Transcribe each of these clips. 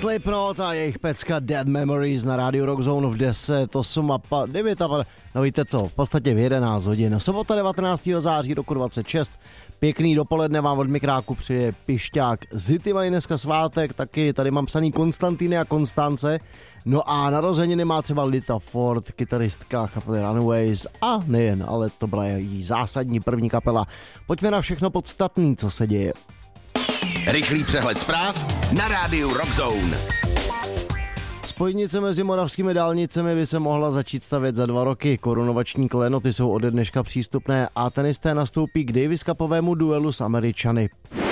Slipknot a jejich pecka Dead Memories na rádiu Rock Zone v 10, 8 a 9 a no víte co, v podstatě v 11 hodin. Sobota 19. září roku 26. Pěkný dopoledne vám od mikráku přeje Pišťák. Zity mají dneska svátek, taky tady mám psaný Konstantiny a Konstance. No a narozeniny má třeba Lita Ford, kytaristka kapely Runaways a nejen, ale to byla její zásadní první kapela. Pojďme na všechno podstatný, co se děje. Rychlý přehled zpráv na rádiu Rock Zone. Spojnice mezi moravskými dálnicemi by se mohla začít stavět za 2 roky. Korunovační klenoty jsou ode dneška přístupné a tenisté nastoupí k Davis Cupovému duelu s Američany.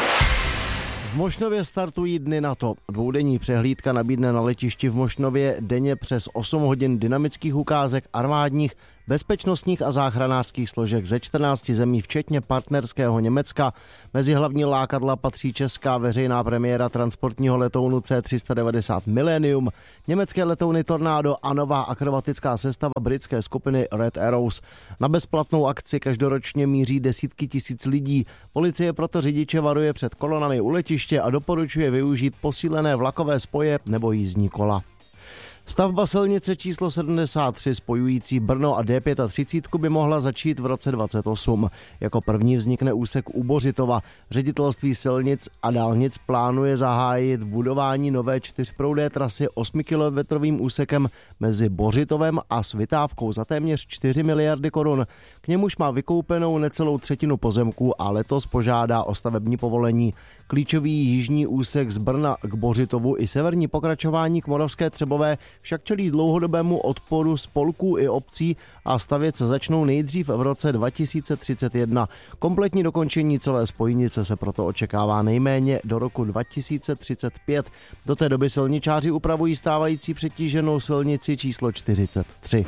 V Mošnově startují dny NATO. Dvoudenní přehlídka nabídne na letišti v Mošnově denně přes 8 hodin dynamických ukázek armádních, bezpečnostních a záchranářských složek ze 14 zemí, včetně partnerského Německa. Mezi hlavní lákadla patří česká veřejná premiéra transportního letounu C390 Millennium, německé letouny Tornado a nová akrobatická sestava britské skupiny Red Arrows. Na bezplatnou akci každoročně míří desítky tisíc lidí. Policie proto řidiče varuje před kolonami u letiště a doporučuje využít posílené vlakové spoje nebo jízdní kola. Stavba silnice číslo 73 spojující Brno a D35 by mohla začít v roce 2028. Jako první vznikne úsek u Bořitova. Ředitelství silnic a dálnic plánuje zahájit budování nové 4proudé trasy 8kilometrovým úsekem mezi Bořitovem a Svitávkou za téměř 4 miliardy korun. K němuž má vykoupenou necelou třetinu pozemků a letos požádá o stavební povolení. Klíčový jižní úsek z Brna k Bořitovu i severní pokračování k Moravské Třebové však čelí dlouhodobému odporu spolků i obcí a stavět se začnou nejdřív v roce 2031. Kompletní dokončení celé spojnice se proto očekává nejméně do roku 2035. Do té doby silničáři upravují stávající přetíženou silnici číslo 43.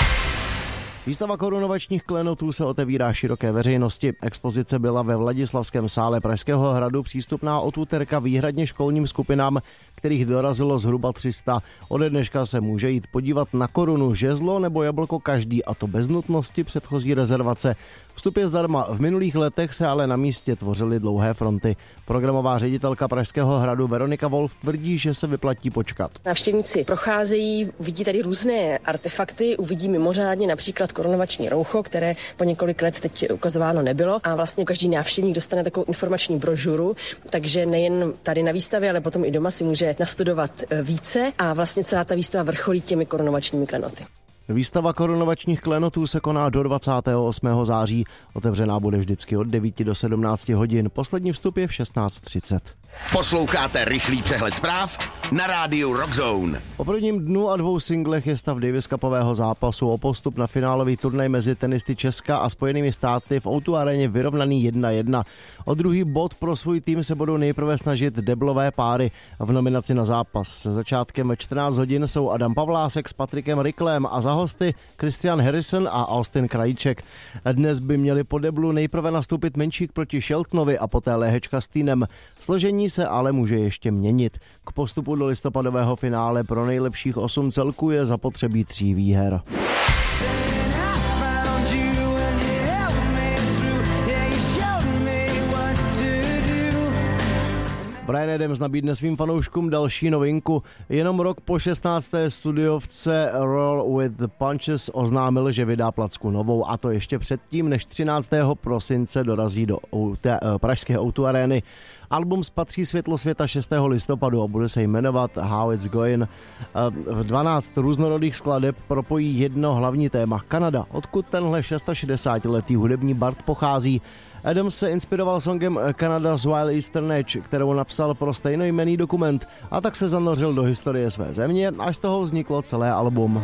Výstava korunovačních klenotů se otevírá široké veřejnosti. Expozice byla ve Vladislavském sále Pražského hradu přístupná od úterka výhradně školním skupinám, kterých dorazilo zhruba 300. Ode dneška se může jít podívat na korunu, žezlo nebo jablko každý, a to bez nutnosti předchozí rezervace. Vstup je zdarma, v minulých letech se ale na místě tvořily dlouhé fronty. Programová ředitelka Pražského hradu Veronika Wolf tvrdí, že se vyplatí počkat. Návštěvníci procházejí, uvidí tady různé artefakty, uvidí mimořádně například korunovační roucho, které po několik let teď ukazováno nebylo, a vlastně každý návštěvník dostane takovou informační brožuru, takže nejen tady na výstavě, ale potom i doma si může nastudovat více a vlastně celá ta výstava vrcholí těmi korunovačními klenoty. Výstava korunovačních klenotů se koná do 28. září. Otevřená bude vždycky od 9 do 17 hodin. Poslední vstup je v 16:30. Posloucháte rychlý přehled zpráv na rádiu Rock Zone. Po prvním dnu a 2 singlech je stav Davis Cupového zápasu o postup na finálový turnaj mezi tenisty Česka a Spojenými státy v O2 aréně vyrovnaný 1-1. O druhý bod pro svůj tým se budou nejprve snažit deblové páry. V nominaci na zápas se začátkem 14 hodin jsou Adam Pavlásek s Patrikem Ricklem a za hosty Christian Harrison a Austin Krajíček. Dnes by měli po deblu nejprve nastoupit Menšík proti Sheltonovi a poté Léhečka s Týnem. Složení se ale může ještě měnit. K postupu do listopadového finále pro nejlepších 8 celků je zapotřebí 3 výher. Bryan Adams nabídne svým fanouškům další novinku. Jenom rok po 16. studiovce Roll with the Punches oznámil, že vydá placku novou, a to ještě předtím, než 13. prosince dorazí do pražské O2 arény. Album spatří světlo světa 6. listopadu a bude se jmenovat How It's Going. 12 různorodých skladeb propojí jedno hlavní téma: Kanada, odkud tenhle 660-letý hudební bard pochází. Adams se inspiroval songem Canada's Wild Eastern Edge, kterou napsal pro stejnojmenný dokument, a tak se zanořil do historie své země, až z toho vzniklo celé album.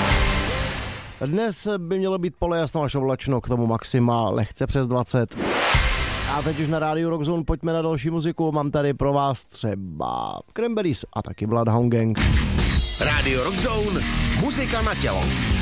Dnes by mělo být polojasno až oblačno, k tomu maxima lehce přes 20. A teď už na rádiu Rock Zone pojďme na další muziku. Mám tady pro vás třeba Cranberries a taky Bloodhound Gang. Rádio Rock Zone, muzika na tělo.